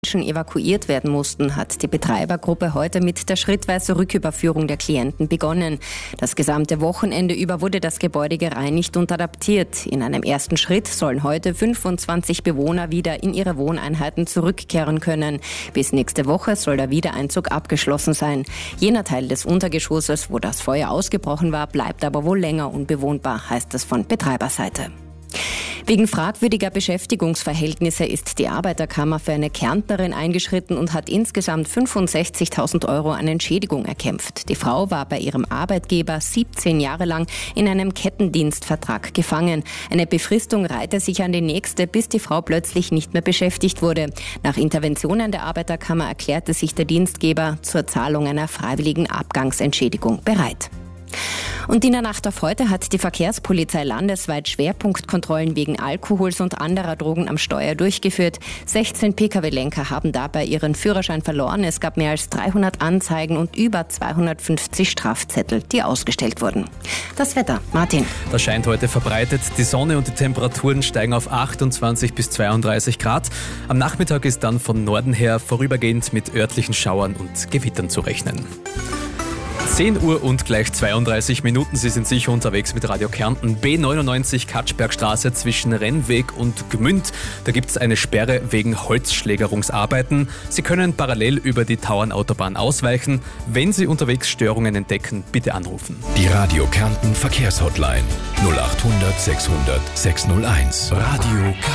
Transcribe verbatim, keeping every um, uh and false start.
Menschen evakuiert werden mussten, hat die Betreibergruppe heute mit der schrittweisen Rücküberführung der Klienten begonnen. Das gesamte Wochenende über wurde das Gebäude gereinigt und adaptiert. In einem ersten Schritt sollen heute fünfundzwanzig Bewohner wieder in ihre Wohneinheiten zurückkehren können. Bis nächste Woche soll der Wiedereinzug abgeschlossen sein. Jener Teil des Untergeschosses, wo das Feuer ausgebrochen war, bleibt aber wohl länger unbewohnbar, heißt es von Betreiberseite. Wegen fragwürdiger Beschäftigungsverhältnisse ist die Arbeiterkammer für eine Kärntnerin eingeschritten und hat insgesamt fünfundsechzigtausend Euro an Entschädigung erkämpft. Die Frau war bei ihrem Arbeitgeber siebzehn Jahre lang in einem Kettendienstvertrag gefangen. Eine Befristung reihte sich an die nächste, bis die Frau plötzlich nicht mehr beschäftigt wurde. Nach Interventionen der Arbeiterkammer erklärte sich der Dienstgeber zur Zahlung einer freiwilligen Abgangsentschädigung bereit. Und in der Nacht auf heute hat die Verkehrspolizei landesweit Schwerpunktkontrollen wegen Alkohols und anderer Drogen am Steuer durchgeführt. sechzehn Pkw-Lenker haben dabei ihren Führerschein verloren. Es gab mehr als dreihundert Anzeigen und über zweihundertfünfzig Strafzettel, die ausgestellt wurden. Das Wetter, Martin. Das scheint heute verbreitet. Die Sonne und die Temperaturen steigen auf achtundzwanzig bis zweiunddreißig Grad. Am Nachmittag ist dann von Norden her vorübergehend mit örtlichen Schauern und Gewittern zu rechnen. zehn Uhr und gleich zweiunddreißig Minuten. Sie sind sicher unterwegs mit Radio Kärnten. B neunundneunzig Katschbergstraße zwischen Rennweg und Gmünd. Da gibt es eine Sperre wegen Holzschlägerungsarbeiten. Sie können parallel über die Tauernautobahn ausweichen. Wenn Sie unterwegs Störungen entdecken, bitte anrufen. Die Radio Kärnten Verkehrshotline null acht hundert sechshundert sechshunderteins. Radio